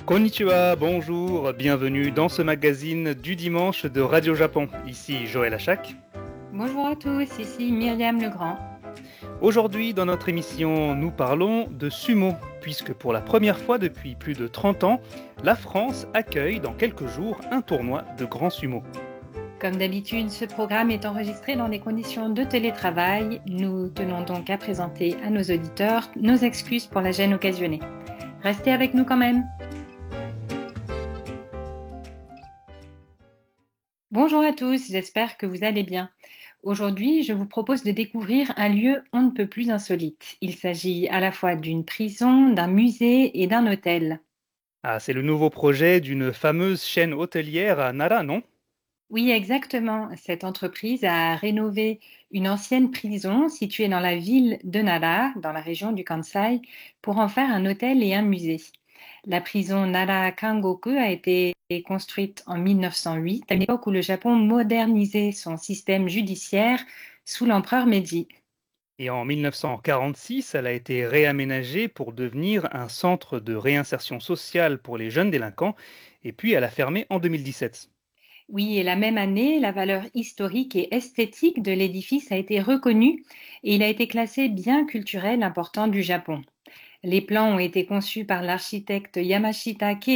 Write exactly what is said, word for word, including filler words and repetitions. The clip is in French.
Konnichiwa, bonjour, bienvenue dans ce magazine du dimanche de Radio Japon. Ici Joël Achak. Bonjour à tous, ici Myriam Legrand. Aujourd'hui, dans notre émission, nous parlons de sumo, puisque pour la première fois depuis plus de trente ans, la France accueille dans quelques jours un tournoi de grand sumo. Comme d'habitude, ce programme est enregistré dans des conditions de télétravail. Nous tenons donc à présenter à nos auditeurs nos excuses pour la gêne occasionnée. Restez avec nous quand même. Bonjour à tous, j'espère que vous allez bien. Aujourd'hui, je vous propose de découvrir un lieu on ne peut plus insolite. Il s'agit à la fois d'une prison, d'un musée et d'un hôtel. Ah, c'est le nouveau projet d'une fameuse chaîne hôtelière à Nara, non ? Oui, exactement. Cette entreprise a rénové une ancienne prison située dans la ville de Nara, dans la région du Kansai, pour en faire un hôtel et un musée. La prison Nara Kangoku a été construite en mille neuf cent huit, à l'époque où le Japon modernisait son système judiciaire sous l'empereur Meiji. Et en mille neuf cent quarante-six, elle a été réaménagée pour devenir un centre de réinsertion sociale pour les jeunes délinquants, et puis elle a fermé en deux mille dix-sept. Oui, et la même année, la valeur historique et esthétique de l'édifice a été reconnue et il a été classé bien culturel important du Japon. Les plans ont été conçus par l'architecte Yamashita Keiji